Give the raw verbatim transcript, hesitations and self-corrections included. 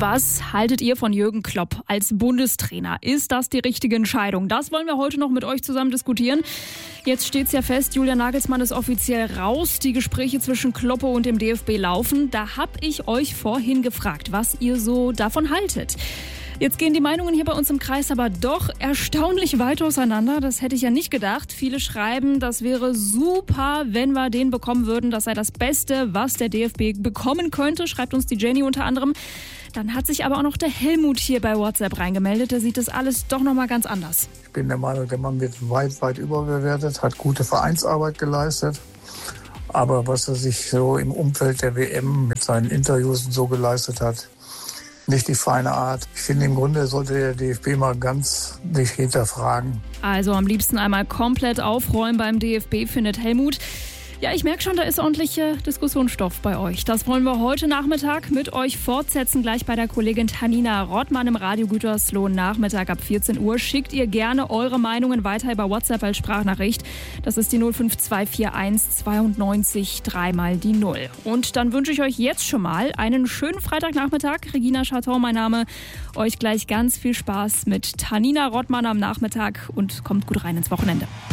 Was haltet ihr von Jürgen Klopp als Bundestrainer? Ist das die richtige Entscheidung? Das wollen wir heute noch mit euch zusammen diskutieren. Jetzt steht's ja fest, Julian Nagelsmann ist offiziell raus. Die Gespräche zwischen Klopp und dem D F B laufen. Da habe ich euch vorhin gefragt, was ihr so davon haltet. Jetzt gehen die Meinungen hier bei uns im Kreis aber doch erstaunlich weit auseinander. Das hätte ich ja nicht gedacht. Viele schreiben, das wäre super, wenn wir den bekommen würden. Das sei das Beste, was der D F B bekommen könnte, schreibt uns die Jenny unter anderem. Dann hat sich aber auch noch der Helmut hier bei WhatsApp reingemeldet. Der sieht das alles doch noch mal ganz anders. Ich bin der Meinung, der Mann wird weit, weit überbewertet, hat gute Vereinsarbeit geleistet. Aber was er sich so im Umfeld der W M mit seinen Interviews und so geleistet hat, nicht die feine Art. Ich finde, im Grunde sollte der D F B mal ganz sich hinterfragen. Also am liebsten einmal komplett aufräumen beim D F B, findet Helmut. Ja, ich merke schon, da ist ordentlicher Diskussionsstoff bei euch. Das wollen wir heute Nachmittag mit euch fortsetzen, gleich bei der Kollegin Tanina Rottmann im Radio Gütersloh Nachmittag ab vierzehn Uhr. Schickt ihr gerne eure Meinungen weiter über WhatsApp als Sprachnachricht. Das ist die null fünf zwei vier eins zweiundneunzig dreimal die null. Und dann wünsche ich euch jetzt schon mal einen schönen Freitagnachmittag. Regina Chaton, mein Name. Euch gleich ganz viel Spaß mit Tanina Rottmann am Nachmittag und kommt gut rein ins Wochenende.